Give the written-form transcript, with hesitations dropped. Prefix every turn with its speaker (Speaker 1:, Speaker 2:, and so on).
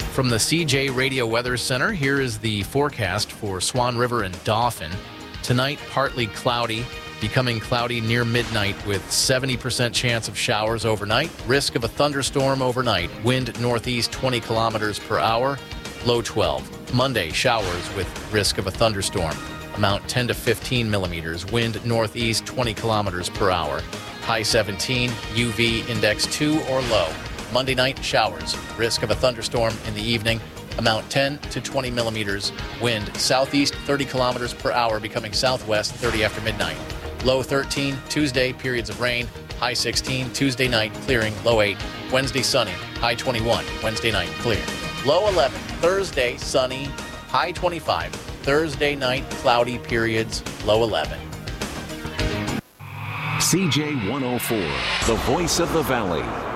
Speaker 1: From the CJ Radio Weather Center, here is the forecast for Swan River and Dauphin. Tonight, partly cloudy, becoming cloudy near midnight with 70% chance of showers overnight. Risk of a thunderstorm overnight. Wind northeast 20 kilometers per hour, low 12. Monday, showers with risk of a thunderstorm. Amount 10 to 15 millimeters. Wind northeast 20 kilometers per hour. High 17, UV index 2 or low. Monday night, showers. Risk of a thunderstorm in the evening. Amount 10 to 20 millimeters. Wind southeast 30 kilometers per hour, becoming southwest 30 after midnight. Low 13, Tuesday, periods of rain. High 16, Tuesday night, clearing, low 8. Wednesday, sunny. High 21, Wednesday night, clear. Low 11, Thursday, sunny. High 25. Thursday night, cloudy periods, low 11.
Speaker 2: CJ 104, the voice of the Valley.